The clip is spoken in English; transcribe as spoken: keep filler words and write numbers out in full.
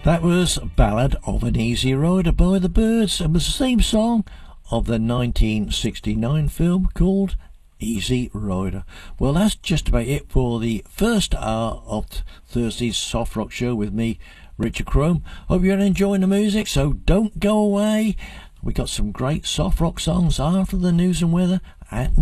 That was Ballad of an Easy Rider by the Byrds, and was the same song of the nineteen sixty-nine film called Easy Rider. Well, that's just about it for the first hour of Thursday's Soft Rock Show with me, Richard Crome. Hope you're enjoying the music, so don't go away. We got some great soft rock songs after the news and weather at